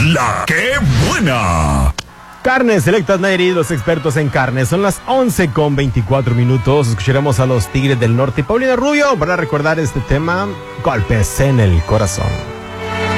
La que buena. Carnes Selectas Nayarit, los expertos en carne. Son las 11:24. Escucharemos a los Tigres del Norte y Paulina Rubio para recordar este tema, Golpes en el Corazón.